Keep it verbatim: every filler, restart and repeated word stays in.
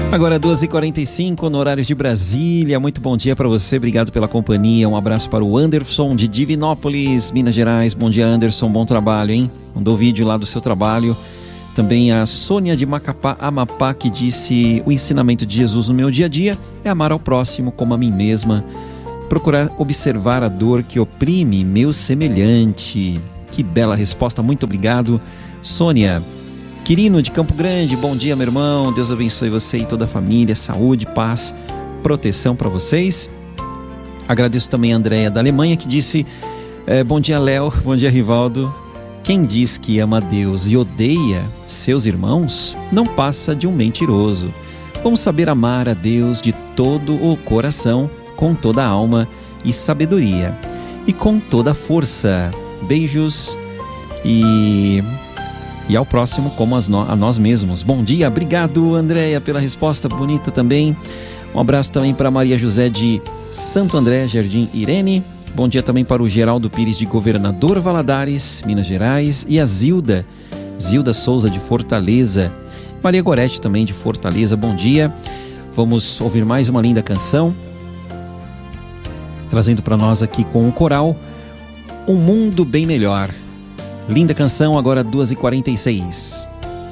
Agora duas e quarenta e cinco no horário de Brasília. Muito bom dia para você, obrigado pela companhia. Um abraço para o Anderson de Divinópolis, Minas Gerais. Bom dia, Anderson, bom trabalho, hein? Mandou vídeo lá do seu trabalho. Também a Sônia de Macapá, Amapá, que disse: o ensinamento de Jesus no meu dia a dia é amar ao próximo como a mim mesma, procurar observar a dor que oprime meu semelhante. Que bela resposta, muito obrigado, Sônia. Quirino de Campo Grande, bom dia, meu irmão, Deus abençoe você e toda a família, saúde, paz, proteção para vocês. Agradeço também a Andréia da Alemanha, que disse: é, bom dia, Léo, bom dia, Rivaldo. Quem diz que ama a Deus e odeia seus irmãos não passa de um mentiroso. Vamos saber amar a Deus de todo o coração, com toda a alma e sabedoria e com toda a força. Beijos e, e ao próximo como as no, a nós mesmos. Bom dia, obrigado, Andréia, pela resposta bonita também. Um abraço também para Maria José de Santo André, Jardim Irene. Bom dia também para o Geraldo Pires de Governador Valadares, Minas Gerais. E a Zilda, Zilda Souza de Fortaleza. Maria Gorete também de Fortaleza, bom dia. Vamos ouvir mais uma linda canção, trazendo para nós aqui com o coral Um Mundo Bem Melhor. Linda canção, agora duas e quarenta e seis.